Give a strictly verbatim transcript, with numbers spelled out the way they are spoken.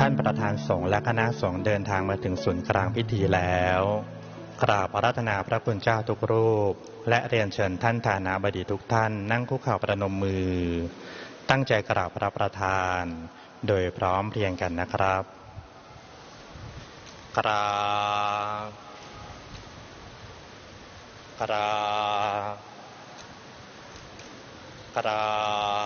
ท่านประธานสงฆ์และคณะสงฆ์เดินทางมาถึงศูนย์กลางพิธีแล้วกราบอาราธนาพระคุณเจ้าทุกรูปและเรียนเชิญท่านฐานาบดีทุกท่านนั่งคุกเข่าประนมมือตั้งใจกราบพระประธานโดยพร้อมเพรียงกันนะครับกราบกราบกราบ